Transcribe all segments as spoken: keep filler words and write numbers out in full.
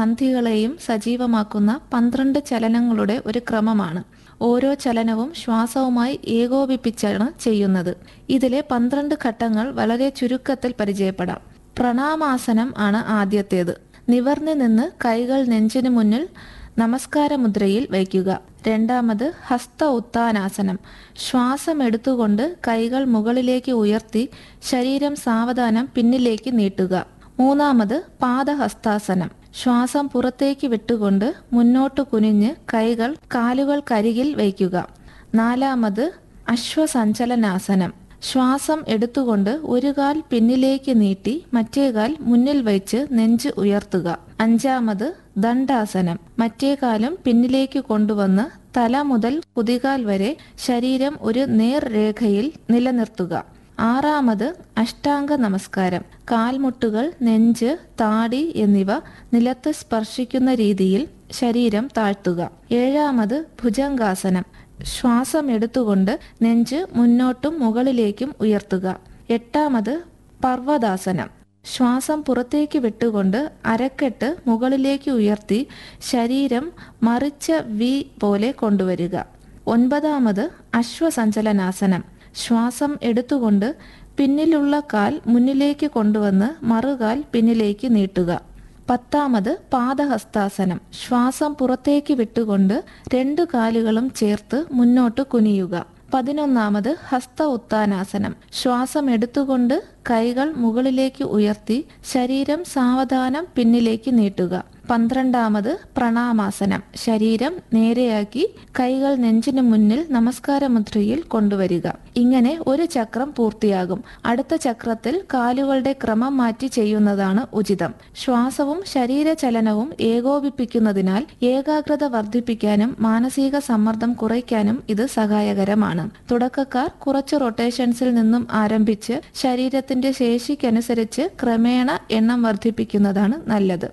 സന്ധികളെയും സജീവമാക്കുന്ന പന്ത്രണ്ട് ചലനങ്ങളുടെ ഒരു ക്രമമാണ്. ഓരോ ചലനവും ശ്വാസവുമായി ഏകോപിപ്പിച്ചാണ് ചെയ്യുന്നത്. ഇതിലെ പന്ത്രണ്ട് ഘട്ടങ്ങൾ വളരെ ചുരുക്കത്തിൽ പരിചയപ്പെടാം. പ്രണാമാസനം ആണ് ആദ്യത്തേത്. നിവർന്നു നിന്ന് കൈകൾ നെഞ്ചിനു മുന്നിൽ നമസ്കാര മുദ്രയിൽ വയ്ക്കുക. രണ്ടാമത് ഹസ്ത ഉത്താനാസനം. ശ്വാസം എടുത്തുകൊണ്ട് കൈകൾ മുകളിലേക്ക് ഉയർത്തി ശരീരം സാവധാനം പിന്നിലേക്ക് നീട്ടുക. മൂന്നാമത് പാദഹസ്താസനം. ശ്വാസം പുറത്തേക്ക് വിട്ടുകൊണ്ട് മുന്നോട്ട് കുനിഞ്ഞ് കൈകൾ കാലുകൾക്കരികിൽ വയ്ക്കുക. നാലാമത് അശ്വസഞ്ചലനാസനം. ശ്വാസം എടുത്തുകൊണ്ട് ഒരു കാൽ പിന്നിലേക്ക് നീട്ടി മറ്റേ കാൽ മുന്നിൽ വെച്ച് നെഞ്ച് ഉയർത്തുക. അഞ്ചാമത് ദണ്ഡാസനം. മറ്റേ കാലും പിന്നിലേക്ക് കൊണ്ടുവന്ന് തല മുതൽ കുതികാൽ വരെ ശരീരം ഒരു നേർരേഖയിൽ നിലനിർത്തുക. ആറാമത് അഷ്ടാംഗ നമസ്കാരം. കാൽമുട്ടുകൾ, നെഞ്ച്, താടി എന്നിവ നിലത്ത് സ്പർശിക്കുന്ന രീതിയിൽ ശരീരം താഴ്ത്തുക. ഏഴാമത് ഭുജംഗാസനം. ശ്വാസം എടുത്തുകൊണ്ട് നെഞ്ച് മുന്നോട്ടും മുകളിലേക്കും ഉയർത്തുക. എട്ടാമത് പർവ്വതാസനം. ശ്വാസം പുറത്തേക്ക് വിട്ടുകൊണ്ട് അരക്കെട്ട് മുകളിലേക്ക് ഉയർത്തി ശരീരം മറിച്ച വി പോലെ കൊണ്ടുവരിക. ഒൻപതാമത് അശ്വസഞ്ചലനാസനം. ശ്വാസം എടുത്തുകൊണ്ട് പിന്നിലുള്ള കാൽ മുന്നിലേക്ക് കൊണ്ടുവന്ന് മറുകാൽ പിന്നിലേക്ക് നീട്ടുക. പത്താമത് പാദഹസ്താസനം. ശ്വാസം പുറത്തേക്ക് വിട്ടുകൊണ്ട് രണ്ടു കാലുകളും ചേർത്ത് മുന്നോട്ട് കുനിയുക. പതിനൊന്നാമത് ഹസ്ത ഉത്താനാസനം. ശ്വാസം എടുത്തുകൊണ്ട് കൈകൾ മുകളിലേക്ക് ഉയർത്തി ശരീരം സാവധാനം പിന്നിലേക്ക് നീട്ടുക. പന്ത്രണ്ടാമത് പ്രണാമാസനം. ശരീരം നേരെയാക്കി കൈകൾ നെഞ്ചിനു മുന്നിൽ നമസ്കാര മുദ്രയിൽ കൊണ്ടുവരിക. ഇങ്ങനെ ഒരു ചക്രം പൂർത്തിയാകും. അടുത്ത ചക്രത്തിൽ കാലുകളുടെ ക്രമം മാറ്റി ചെയ്യുന്നതാണ് ഉചിതം. ശ്വാസവും ശരീരചലനവും ഏകോപിപ്പിക്കുന്നതിനാൽ ഏകാഗ്രത വർദ്ധിപ്പിക്കാനും മാനസിക സമ്മർദ്ദം കുറയ്ക്കാനും ഇത് സഹായകരമാണ്. തുടക്കക്കാർ കുറച്ച് റൊട്ടേഷൻസിൽ നിന്നും ആരംഭിച്ച് ശരീരത്തിന്റെ ശേഷിക്കനുസരിച്ച് ക്രമേണ എണ്ണം വർദ്ധിപ്പിക്കുന്നതാണ് നല്ലത്.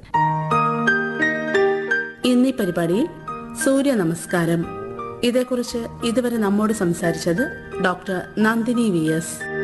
ഇന്നീ പരിപാടിയിൽ സൂര്യ നമസ്കാരം, ഇതേക്കുറിച്ച് ഇതുവരെ നമ്മോട് സംസാരിച്ചത് ഡോക്ടർ നന്ദിനി വി എസ്.